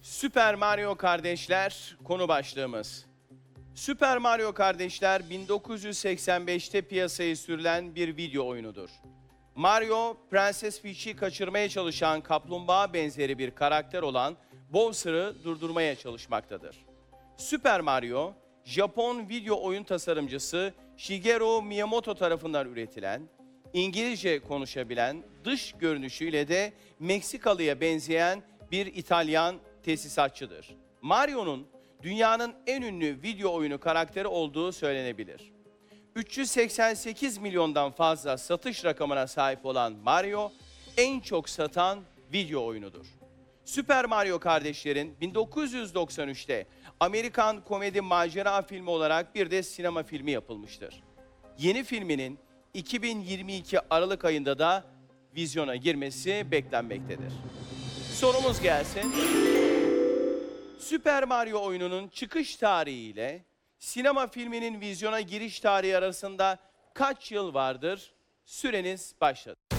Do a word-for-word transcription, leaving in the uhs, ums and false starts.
Süper Mario Kardeşler konu başlığımız. Süper Mario Kardeşler bin dokuz yüz seksen beşte piyasaya sürülen bir video oyunudur. Mario, Prenses Peach'i kaçırmaya çalışan kaplumbağa benzeri bir karakter olan Bowser'ı durdurmaya çalışmaktadır. Süper Mario, Japon video oyun tasarımcısı Shigeru Miyamoto tarafından üretilen, İngilizce konuşabilen, dış görünüşüyle de Meksikalı'ya benzeyen bir İtalyan tesisatçıdır. Mario'nun dünyanın en ünlü video oyunu karakteri olduğu söylenebilir. üç yüz seksen sekiz milyondan fazla satış rakamına sahip olan Mario, en çok satan video oyunudur. Süper Mario Kardeşler'in bin dokuz yüz doksan üçte Amerikan komedi macera filmi olarak bir de sinema filmi yapılmıştır. Yeni filminin iki bin yirmi iki Aralık ayında da vizyona girmesi beklenmektedir. Sorumuz gelsin. Süper Mario oyununun çıkış tarihi ile sinema filminin vizyona giriş tarihi arasında kaç yıl vardır? Süreniz başladı.